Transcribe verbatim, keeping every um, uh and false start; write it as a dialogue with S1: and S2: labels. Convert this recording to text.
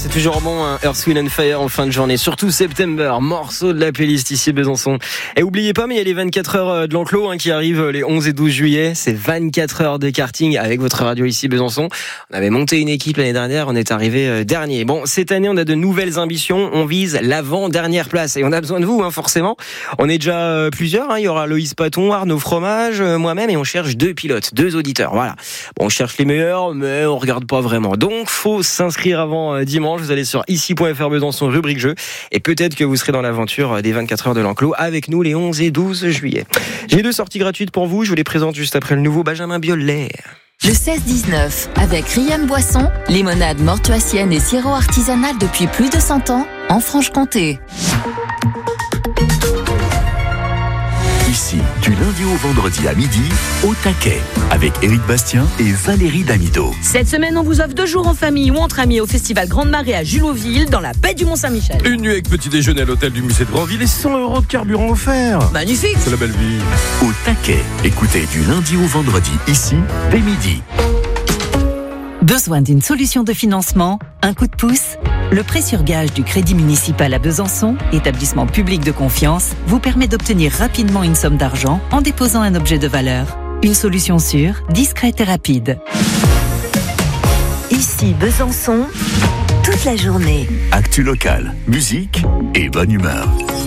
S1: c'est toujours bon, hein, Earth, Wind and Fire en fin de journée, surtout September, morceau de la playlist ici Besançon. Et oubliez pas, mais il y a les vingt-quatre heures de l'enclos hein, qui arrivent les onze et douze juillet. C'est vingt-quatre heures de karting avec votre radio ici Besançon. On avait monté une équipe l'année dernière, on est arrivé dernier. Bon, cette année, on a de nouvelles ambitions. On vise l'avant-dernière place et on a besoin de vous, hein, forcément. On est déjà plusieurs. Hein. Il y aura Loïs Paton, Arnaud Fromage, moi-même, et on cherche deux pilotes, deux auditeurs. Voilà. Bon, on cherche les meilleurs, mais on regarde pas vraiment. Donc, faut s'inscrire avant dimanche. Vous allez sur ici point f r Besançon, rubrique jeu, et peut-être que vous serez dans l'aventure des vingt-quatre heures de l'enclos avec nous les onze et douze juillet. J'ai deux sorties gratuites pour vous. Je vous les présente juste après le nouveau Benjamin Biolay.
S2: Le seize dix-neuf, avec Riam Boisson, limonade mortuacienne et sirop artisanal depuis plus de cent ans, en Franche-Comté.
S3: Ici, du lundi au vendredi à midi, au taquet, avec Éric Bastien et Valérie Damido.
S4: Cette semaine, on vous offre deux jours en famille ou entre amis au festival Grande Marée à Julotville, dans la baie du Mont-Saint-Michel.
S5: Une nuit avec petit déjeuner à l'hôtel du musée de Grandville et cent euros de carburant offert.
S4: Magnifique.
S5: C'est la belle vie.
S3: Au taquet, écoutez du lundi au vendredi, ici, dès midi.
S6: Besoin d'une solution de financement? Un coup de pouce? Le prêt sur gage du Crédit municipal à Besançon, établissement public de confiance, vous permet d'obtenir rapidement une somme d'argent en déposant un objet de valeur. Une solution sûre, discrète et rapide.
S7: Ici Besançon, toute la journée.
S3: Actu local, musique et bonne humeur.